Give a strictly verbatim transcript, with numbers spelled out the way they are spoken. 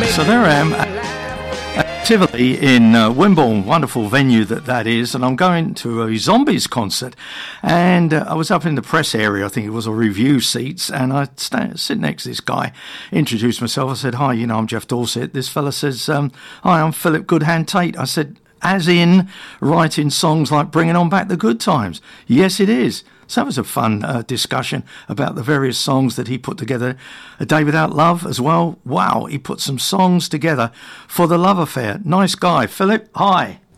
So there I am at Tivoli in uh, Wimborne, wonderful venue that that is, and I'm going to a Zombies concert, and uh, I was up in the press area, I think it was, a review seats, and I stand, sit next to this guy, introduced myself, I said, hi, you know, I'm Jeff Dorset. This fella says, um, hi, I'm Philip Goodhand Tate. I said, as in writing songs like Bringing On Back the Good Times? Yes, it is. So that was a fun uh, discussion about the various songs that he put together. A Day Without Love as well. Wow, he put some songs together for the love affair. Nice guy. Philip, hi.